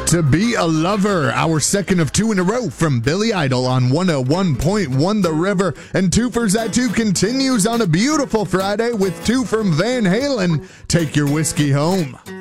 To Be a Lover, our second of two in a row from Billy Idol on 101.1 The River. And Two for Zatu continues on a beautiful Friday with two from Van Halen. Take Your Whiskey Home.